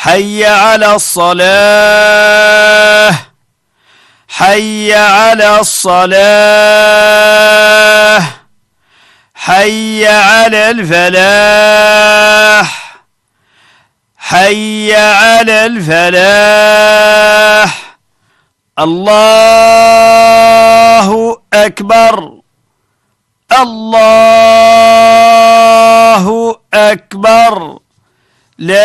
حي على الصلاة حي على الصلاة حي على الفلاح حي على الفلاح. الله أكبر الله أكبر. لا